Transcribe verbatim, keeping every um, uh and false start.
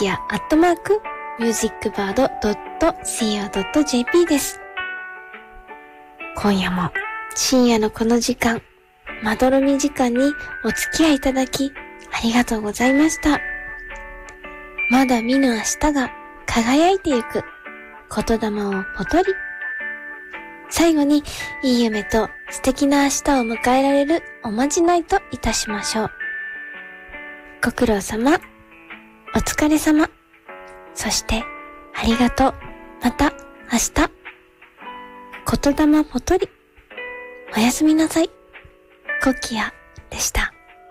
キアアットマークミュージックバードドットシーオードットジェーピー です。今夜も深夜のこの時間、まどろみ時間にお付き合いいただきありがとうございました。まだ見ぬ明日が輝いてゆく言霊をぽとり。最後にいい夢と素敵な明日を迎えられるおまじないといたしましょう。ご苦労様、お疲れ様、そしてありがとう、また明日。言霊ぽとり。おやすみなさい。コキアでした。